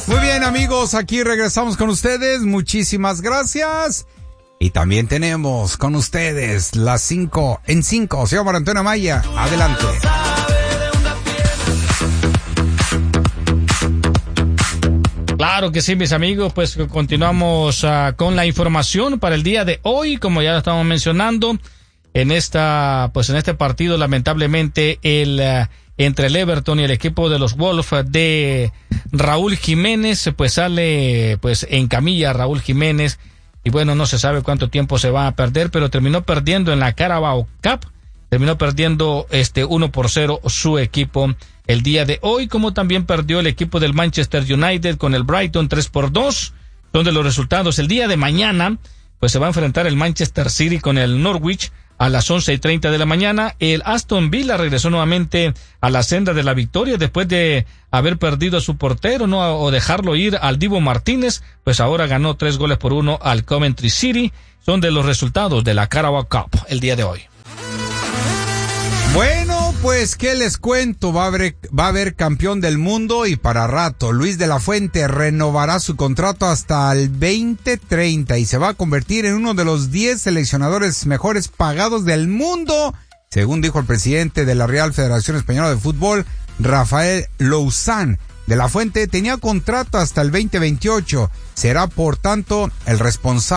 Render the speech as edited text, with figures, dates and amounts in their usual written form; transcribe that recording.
Muy bien, amigos, aquí regresamos con ustedes. Muchísimas gracias. Y también tenemos con ustedes las 5 en 5. Señor Mario Antonio Amaya, adelante. Claro que sí, mis amigos, pues continuamos con la información para el día de hoy, como ya estamos mencionando, en este partido, lamentablemente, entre el Everton y el equipo de los Wolves de Raúl Jiménez, pues sale en camilla Raúl Jiménez, y bueno, no se sabe cuánto tiempo se va a perder, pero terminó perdiendo en la Carabao Cup, terminó perdiendo 1-0 su equipo el día de hoy, como también perdió el equipo del Manchester United con el Brighton 3-2, donde los resultados el día de mañana, pues se va a enfrentar el Manchester City con el Norwich a las 11:30 de la mañana. El Aston Villa regresó nuevamente a la senda de la victoria después de haber perdido a su portero, o dejarlo ir al Divo Martínez, pues ahora ganó 3-1 al Coventry City. Son de los resultados de la Carabao Cup el día de hoy. Bueno, pues, ¿qué les cuento? Va a haber campeón del mundo y para rato. Luis de la Fuente renovará su contrato hasta el 2030 y se va a convertir en uno de los 10 seleccionadores mejores pagados del mundo, según dijo el presidente de la Real Federación Española de Fútbol, Rafael Louzán. De la Fuente tenía contrato hasta el 2028. Será, por tanto, el responsable